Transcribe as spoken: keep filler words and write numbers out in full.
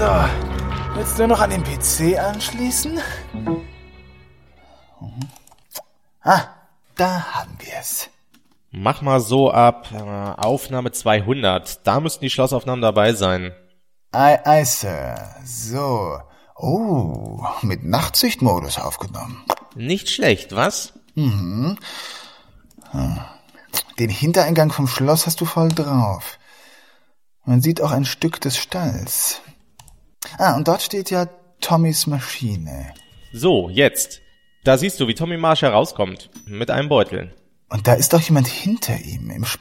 So, willst du noch an den P C anschließen? Mhm. Ah, da haben wir es. Mach mal so ab äh, Aufnahme zweihundert. Da müssten die Schlossaufnahmen dabei sein. Ei, ei, Sir. So. Oh, mit Nachtsichtmodus aufgenommen. Nicht schlecht, was? Mhm. Den Hintereingang vom Schloss hast du voll drauf. Man sieht auch ein Stück des Stalls. Ah, und dort steht ja Tommys Maschine. So, jetzt. Da siehst du, wie Tommy Marsh herauskommt. Mit einem Beutel. Und da ist doch jemand hinter ihm, im